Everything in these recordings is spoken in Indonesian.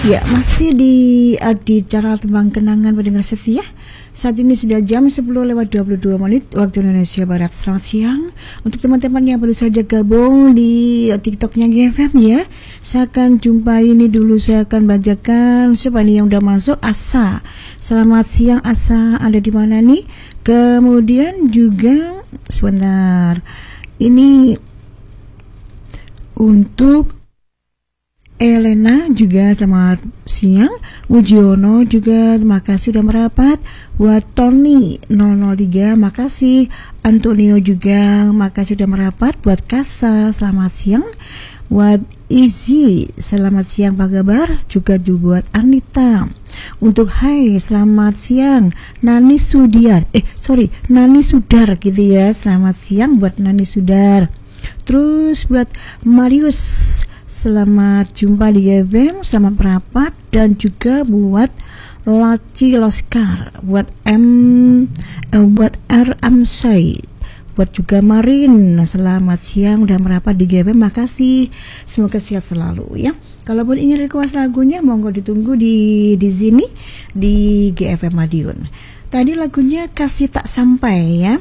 Ya, masih di Cara Tembang Kenangan pendengar setia. Saat ini sudah jam 10:22 waktu Indonesia Barat. Selamat siang untuk teman-teman yang baru saja gabung di TikToknya GFM ya. Saya akan jumpa ini dulu, saya akan bacakan siapa ini yang udah masuk. Asa. Selamat siang Asa, ada di mana nih? Kemudian juga sebentar. Ini untuk Elena juga selamat siang. Wujiono juga terima kasih sudah merapat. Buat Tony 003 makasih. Antonio juga makasih sudah merapat. Buat Kasa selamat siang. Buat Izzy selamat siang, apa kabar? Juga buat Anita. Untuk hai selamat siang Nani Sudar Nani Sudar gitu ya. Selamat siang buat Nani Sudar. Terus buat Marius, selamat jumpa di GFM, selamat merapat. Dan juga buat Laci Loskar, buat R. Amsai, buat juga Marin, selamat siang udah merapat di GFM, makasih. Semoga sehat selalu ya. Kalaupun ingin request lagunya, monggo ditunggu di sini di GFM Madiun. Tadi lagunya Kasih Tak Sampai ya.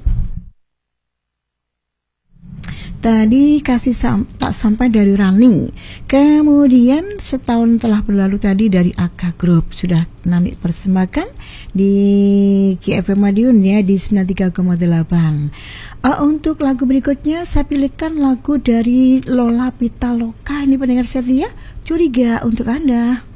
Tadi Tak Sampai dari Running. Kemudian Setahun Telah Berlalu tadi dari AK Group. Sudah nanti persembahkan di GFM Madiun ya di 93,8. Untuk lagu berikutnya saya pilihkan lagu dari Lola Pitaloka. Ini pendengar setia, Curiga untuk Anda.